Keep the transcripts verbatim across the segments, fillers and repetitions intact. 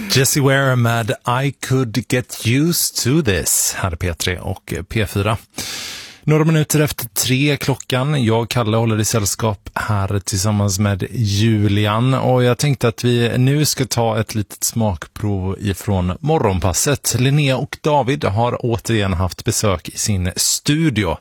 Jessie Ware med I could get used to this här är P tre och P fyra. Några minuter efter tre klockan. Jag, Kalle, håller i sällskap här tillsammans med Julian. Och jag tänkte att vi nu ska ta ett litet smakprov ifrån morgonpasset. Linnea och David har återigen haft besök i sin studio.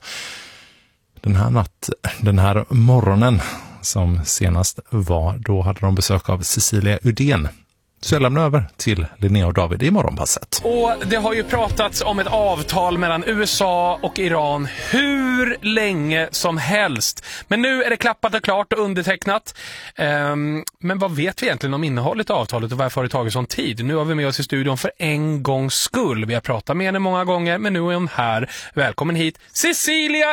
Den här natt, den här morgonen som senast var, då hade de besök av Cecilia Udén. Så jag lämnar över till Linnea och David i morgonpasset. Och det har ju pratats om ett avtal mellan U S A och Iran hur länge som helst. Men nu är det klappat och klart och undertecknat. Um, men vad vet vi egentligen om innehållet i avtalet och varför har det tagit sån tid? Nu har vi med oss i studion för en gångs skull. Vi har pratat med henne många gånger, men nu är hon här. Välkommen hit, Cecilia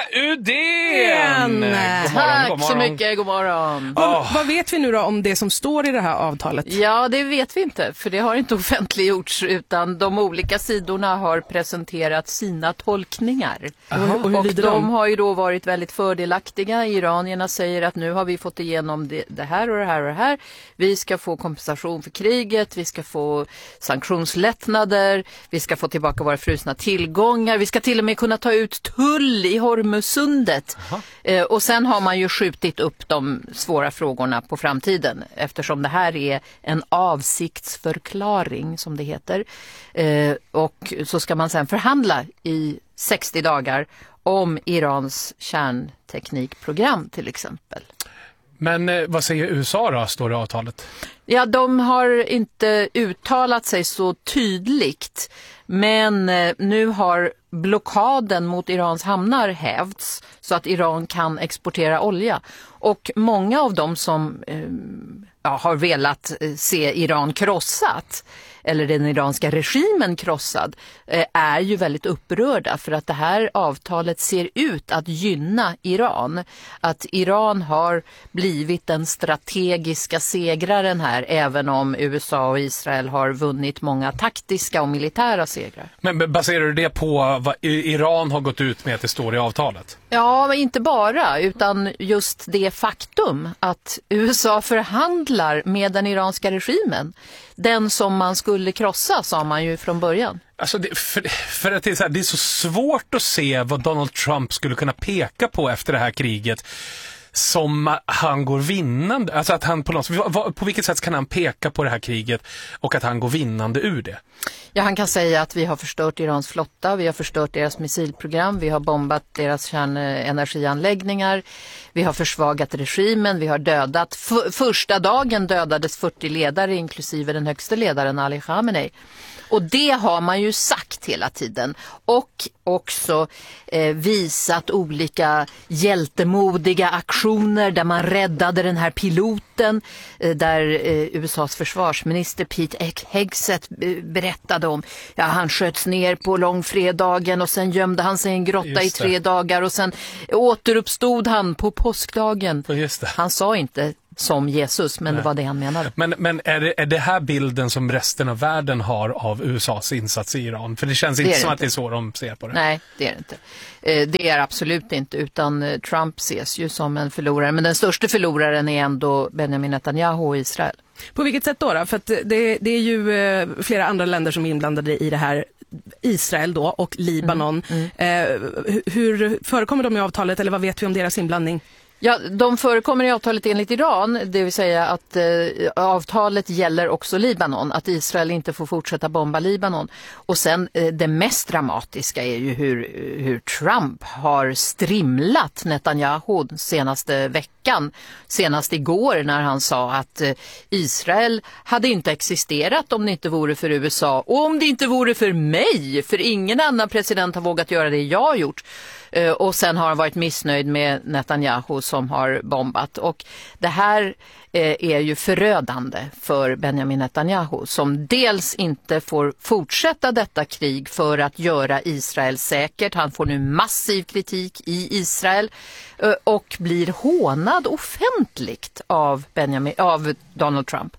Udén! God morgon, Tack god morgon. så mycket, god morgon. Oh. Vad, vad vet vi nu då om det som står i det här avtalet? Ja, det vet vi inte, för det har inte offentliggjorts, utan de olika sidorna har presenterat sina tolkningar. Aha, och hur och lyder de de? har ju då varit väldigt fördelaktiga. Iranierna säger att nu har vi fått igenom det, det här och det här och det här. Vi ska få kompensation för kriget, vi ska få sanktionslättnader, vi ska få tillbaka våra frusna tillgångar, vi ska till och med kunna ta ut tull i Hormuzsundet. Eh, och sen har man ju skjutit upp de svåra frågorna på framtiden, eftersom det här är en avsiktsförklaring som det heter. Eh, och så ska man sen förhandla i sextio dagar om Irans kärnteknikprogram till exempel. Men eh, vad säger U S A då, står det i avtalet? Ja, de har inte uttalat sig så tydligt, men eh, nu har blockaden mot Irans hamnar hävts så att Iran kan exportera olja. Och många av dem som eh, ja, har velat se Iran krossat, eller den iranska regimen krossad, eh, är ju väldigt upprörda för att det här avtalet ser ut att gynna Iran. Att Iran har blivit den strategiska segraren här, även om U S A och Israel har vunnit många taktiska och militära segrar. Men baserar du det på vad Iran har gått ut med att det står i avtalet? Ja, men inte bara, utan just det faktum att U S A förhandlar med den iranska regimen. Den som man skulle krossa, sa man ju från början. Alltså det, för, för att det är, så här, det är så svårt att se vad Donald Trump skulle kunna peka på efter det här kriget som han går vinnande. Alltså att han på något sätt, på vilket sätt kan han peka på det här kriget och att han går vinnande ur det? Ja, han kan säga att vi har förstört Irans flotta, vi har förstört deras missilprogram, vi har bombat deras kärnenergianläggningar, vi har försvagat regimen, vi har dödat. F- första dagen dödades fyrtio ledare, inklusive den högsta ledaren Ali Khamenei. Och det har man ju sagt hela tiden. Och också eh, visat olika hjältemodiga aktioner där man räddade den här piloten. Eh, där eh, U S A:s försvarsminister Pete Hegseth eh, berättade om. Ja, han sköts ner på långfredagen och sen gömde han sig i en grotta i tre dagar. Och sen återuppstod han på påskdagen. Just det. Han sa inte som Jesus, men Nej. det var det han menade. Men, men är, det, är det här bilden som resten av världen har av U S A:s insats i Iran? För det känns inte det som inte. att det är så de ser på det. Nej, det är det inte. Det är absolut inte, utan Trump ses ju som en förlorare. Men den största förloraren är ändå Benjamin Netanyahu och Israel. På vilket sätt då? då? För att det, det är ju flera andra länder som är inblandade i det här. Israel då och Libanon. Mm, mm. Eh, hur förekommer de i avtalet, eller vad vet vi om deras inblandning? Ja, de förekommer i avtalet enligt Iran, det vill säga att eh, avtalet gäller också Libanon, att Israel inte får fortsätta bomba Libanon. Och sen eh, det mest dramatiska är ju hur, hur Trump har strimlat Netanyahu senaste veckan, senast igår när han sa att eh, Israel hade inte existerat om det inte vore för U S A och om det inte vore för mig, för ingen annan president har vågat göra det jag har gjort. Och sen har han varit missnöjd med Netanyahu som har bombat. Och det här är ju förödande för Benjamin Netanyahu som dels inte får fortsätta detta krig för att göra Israel säkert. Han får nu massiv kritik i Israel och blir hånad offentligt av, Benjamin, av Donald Trump.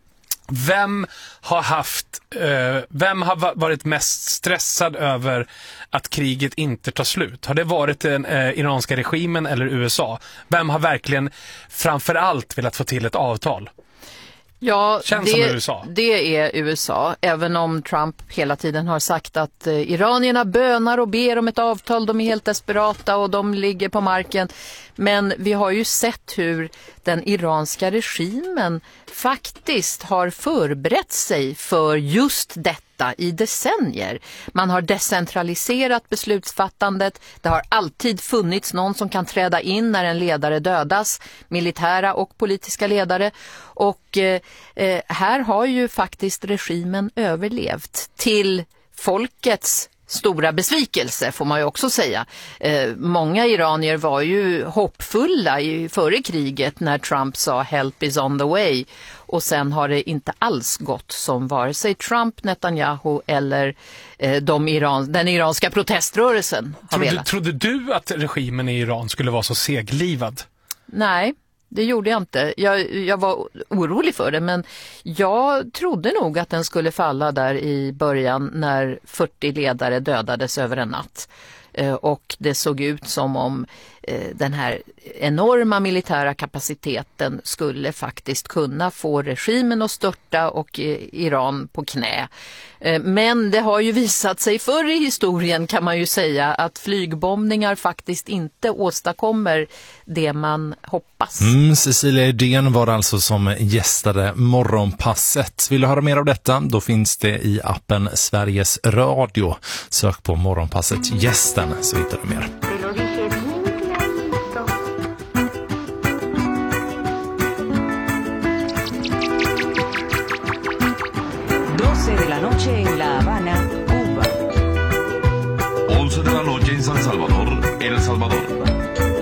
Vem har haft, eh, vem har varit mest stressad över att kriget inte tar slut? Har det varit den eh, iranska regimen eller U S A? Vem har verkligen framförallt velat få till ett avtal? Ja, Känns det, som U S A. det är U S A, även om Trump hela tiden har sagt att eh, iranierna bönar och ber om ett avtal, de är helt desperata och de ligger på marken. Men vi har ju sett hur den iranska regimen faktiskt har förberett sig för just detta i decennier. Man har decentraliserat beslutsfattandet. Det har alltid funnits någon som kan träda in när en ledare dödas, militära och politiska ledare. Och eh, här har ju faktiskt regimen överlevt till folkets stora besvikelse, får man ju också säga. Eh, många iranier var ju hoppfulla i, före kriget när Trump sa help is on the way. Och sen har det inte alls gått som vare sig Trump, Netanyahu eller eh, de Iran, den iranska proteströrelsen har Trodde, velat. trodde du att regimen i Iran skulle vara så seglivad? Nej, det gjorde jag inte. Jag, jag var orolig för det, men jag trodde nog att den skulle falla där i början när fyrtio ledare dödades över en natt. Eh, och det såg ut som om eh, den här enorma militära kapaciteten skulle faktiskt kunna få regimen att störta och eh, Iran på knä. Eh, men det har ju visat sig förr i historien, kan man ju säga, att flygbombningar faktiskt inte åstadkommer det man hoppas. Mm, Cecilia Edén var alltså som gästade Morgonpasset. Vill du höra mer av detta? Då finns det i appen Sveriges Radio. Sök på Morgonpasset gästen så hittar du mer. doce de la noche en La Habana, Cuba. once de la noche en San Salvador, El Salvador.